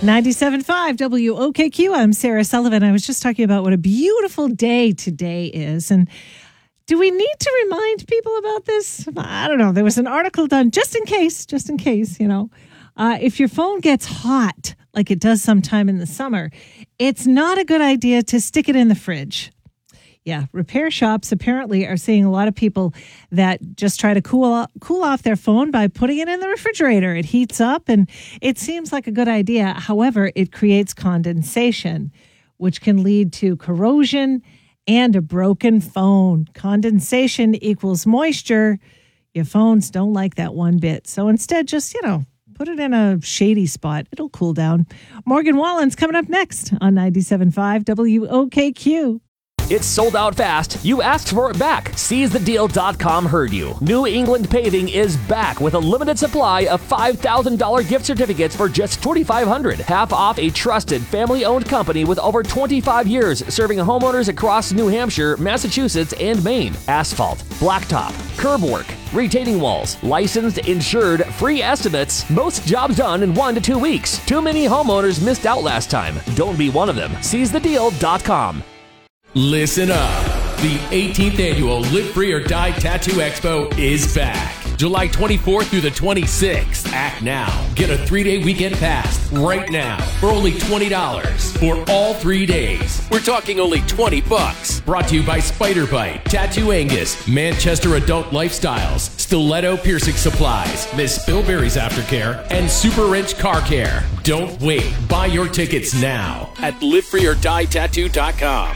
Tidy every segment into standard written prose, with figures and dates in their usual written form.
97.5 WOKQ. I'm Sarah Sullivan. I was just talking about what a beautiful day today is. And do we need to remind people about this? I don't know. There was an article done just in case, if your phone gets hot, like it does sometime in the summer, it's not a good idea to stick it in the fridge. Yeah, repair shops apparently are seeing a lot of people that just try to cool off their phone by putting it in the refrigerator. It heats up and it seems like a good idea. However, it creates condensation, which can lead to corrosion and a broken phone. Condensation equals moisture. Your phones don't like that one bit. So instead, just, put it in a shady spot. It'll cool down. Morgan Wallen's coming up next on 97.5 WOKQ. It's sold out fast. You asked for it back. SeizeTheDeal.com heard you. New England Paving is back with a limited supply of $5,000 gift certificates for just $2,500. Half off a trusted family-owned company with over 25 years serving homeowners across New Hampshire, Massachusetts, and Maine. Asphalt, blacktop, curb work, retaining walls, licensed, insured, free estimates. Most jobs done in 1 to 2 weeks. Too many homeowners missed out last time. Don't be one of them. SeizeTheDeal.com. Listen up. The 18th annual Live Free or Die Tattoo Expo is back. July 24th through the 26th. Act now. Get a 3-day weekend pass right now for only $20 for all 3 days. We're talking only $20. Brought to you by Spider Bite, Tattoo Angus, Manchester Adult Lifestyles, Stiletto Piercing Supplies, Miss Spillberry's Aftercare, and Super Wrench Car Care. Don't wait. Buy your tickets now at livefreeordietattoo.com.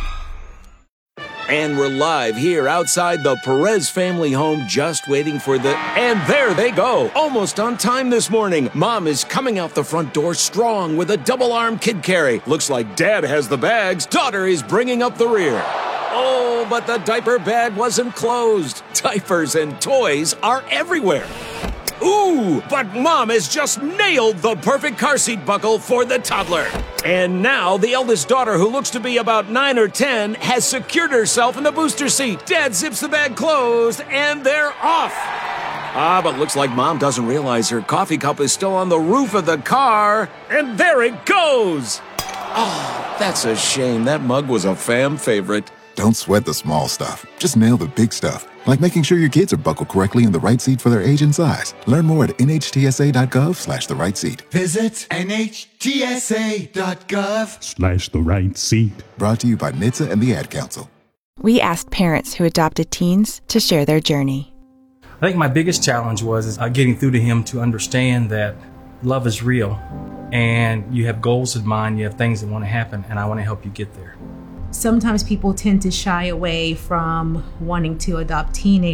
And we're live here outside the Perez family home, just waiting for and there they go. Almost on time this morning. Mom is coming out the front door strong with a double-arm kid carry. Looks like Dad has the bags. Daughter is bringing up the rear. Oh, but the diaper bag wasn't closed. Diapers and toys are everywhere. Ooh, but Mom has just nailed the perfect car seat buckle for the toddler. And now the eldest daughter, who looks to be about 9 or 10, has secured herself in the booster seat. Dad zips the bag closed, and they're off. But looks like Mom doesn't realize her coffee cup is still on the roof of the car. And there it goes. Oh, that's a shame. That mug was a fam favorite. Don't sweat the small stuff. Just nail the big stuff, like making sure your kids are buckled correctly in the right seat for their age and size. Learn more at nhtsa.gov/the right seat. Visit nhtsa.gov/the right seat. Brought to you by NHTSA and the Ad Council. We asked parents who adopted teens to share their journey. I think my biggest challenge was getting through to him to understand that love is real and you have goals in mind, you have things that want to happen, and I want to help you get there. Sometimes people tend to shy away from wanting to adopt teenagers